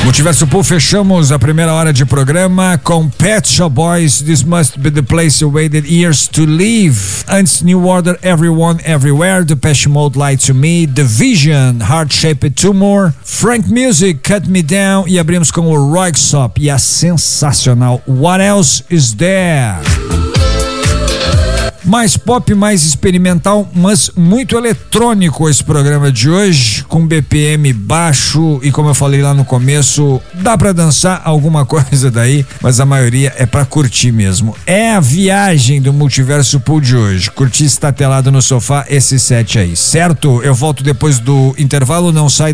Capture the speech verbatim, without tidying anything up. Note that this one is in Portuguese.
Multiverso Pool, fechamos a primeira hora de programa com Pet Shop Boys, This Must Be The Place You Waited Years To Live. Antes, New Order, Everyone, Everywhere, Depeche Mode, Lie To Me, The Vision, Heart Shaped Tumor, Frank Music, Cut Me Down, e abrimos com o Röyksopp e a sensacional What Else Is There? Mais pop, mais experimental, mas muito eletrônico esse programa de hoje, com B P M baixo e, como eu falei lá no começo, dá pra dançar alguma coisa daí, mas a maioria é pra curtir mesmo. É a viagem do Multiverso Pool de hoje, curtir estatelado no sofá esse set aí, certo? Eu volto depois do intervalo, não sai